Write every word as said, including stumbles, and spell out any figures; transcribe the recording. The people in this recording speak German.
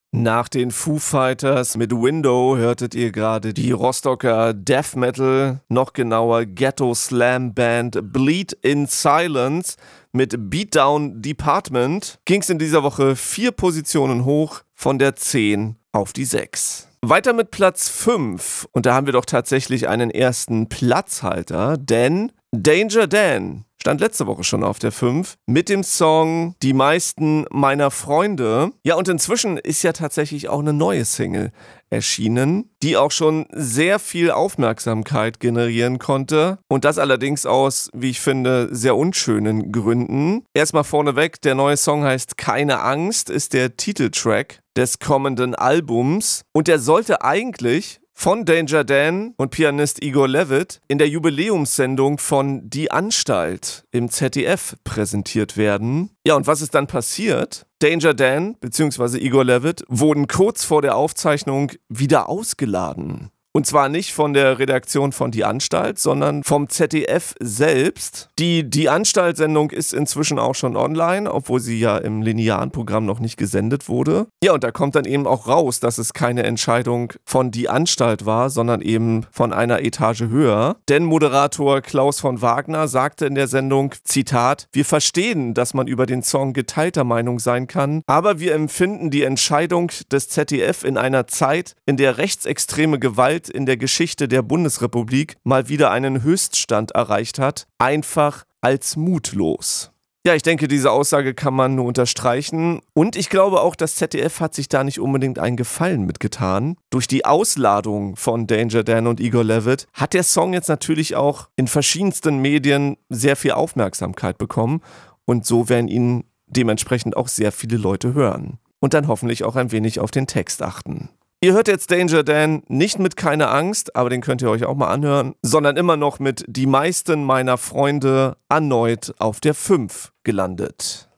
Nach den Foo Fighters mit Window hörtet ihr gerade die Rostocker Death Metal, noch genauer Ghetto Slam Band Bleed in Silence mit Beatdown Department. Ging's in dieser Woche vier Positionen hoch, von der zehn auf die sechs. Weiter mit Platz fünf, und da haben wir doch tatsächlich einen ersten Platzhalter, denn Danger Dan stand letzte Woche schon auf der fünf mit dem Song Die meisten meiner Freunde. Ja, und inzwischen ist ja tatsächlich auch eine neue Single erschienen, die auch schon sehr viel Aufmerksamkeit generieren konnte. Und das allerdings aus, wie ich finde, sehr unschönen Gründen. Erstmal vorneweg, der neue Song heißt Keine Angst, ist der Titeltrack des kommenden Albums. Und der sollte eigentlich von Danger Dan und Pianist Igor Levit in der Jubiläumssendung von Die Anstalt im Z D F präsentiert werden. Ja, und was ist dann passiert? Danger Dan bzw. Igor Levit wurden kurz vor der Aufzeichnung wieder ausgeladen. Und zwar nicht von der Redaktion von Die Anstalt, sondern vom Z D F selbst. Die Die Anstalt-Sendung ist inzwischen auch schon online, obwohl sie ja im linearen Programm noch nicht gesendet wurde. Ja, und da kommt dann eben auch raus, dass es keine Entscheidung von Die Anstalt war, sondern eben von einer Etage höher. Denn Moderator Klaus von Wagner sagte in der Sendung, Zitat, wir verstehen, dass man über den Song geteilter Meinung sein kann, aber wir empfinden die Entscheidung des Z D F in einer Zeit, in der rechtsextreme Gewalt in der Geschichte der Bundesrepublik mal wieder einen Höchststand erreicht hat, einfach als mutlos. Ja, ich denke, diese Aussage kann man nur unterstreichen. Und ich glaube auch, das Z D F hat sich da nicht unbedingt einen Gefallen mitgetan. Durch die Ausladung von Danger Dan und Igor Levit hat der Song jetzt natürlich auch in verschiedensten Medien sehr viel Aufmerksamkeit bekommen. Und so werden ihn dementsprechend auch sehr viele Leute hören. Und dann hoffentlich auch ein wenig auf den Text achten. Ihr hört jetzt Danger Dan nicht mit Keine Angst, aber den könnt ihr euch auch mal anhören, sondern immer noch mit Die meisten meiner Freunde erneut auf der fünf gelandet.